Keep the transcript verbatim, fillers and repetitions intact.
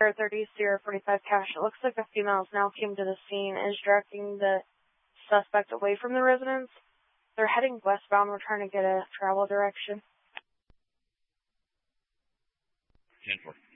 Air thirty, Sierra forty-five cash. It looks like a female has now came to the scene and is directing the suspect away from the residence. They're heading westbound. We're trying to get a travel direction. ten four.